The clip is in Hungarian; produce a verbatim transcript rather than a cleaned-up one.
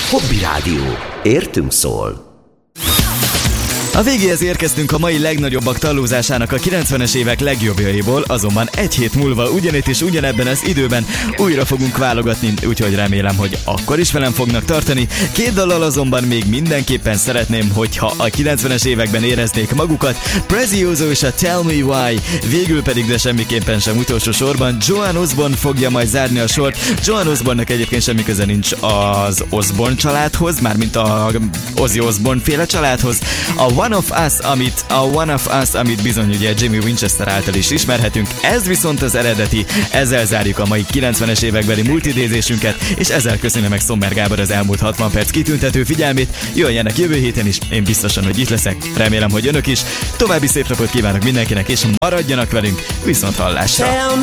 Hobby Rádió. Értünk szól. A végéhez érkeztünk a mai legnagyobbak tallózásának a kilencvenes évek legjobbjaiból, azonban egy hét múlva ugyanitt és ugyanebben az időben újra fogunk válogatni, úgyhogy remélem, hogy akkor is velem fognak tartani. Két dallal azonban még mindenképpen szeretném, hogyha a kilencvenes években éreznék magukat. Prezioso és a Tell Me Why, végül pedig, de semmiképpen sem utolsó sorban, Joan Osborne fogja majd zárni a sort. Joan Osborne-nak egyébként semmi köze nincs az Osborne családhoz, mármint a Ozzy Osborne féle családhoz. A One of Us, amit, a One of Us, amit bizony ugye Jimmy Winchester által is ismerhetünk, ez viszont az eredeti, ezzel zárjuk a mai kilencvenes évekbeli multidézésünket, és ezzel köszönöm meg Sommer Gábor az elmúlt hatvan perc kitüntető figyelmét. Jöjjenek jövő héten is, én biztosan, hogy itt leszek, remélem, hogy önök is. További szép napot kívánok mindenkinek, és maradjanak velünk, viszont hallásra!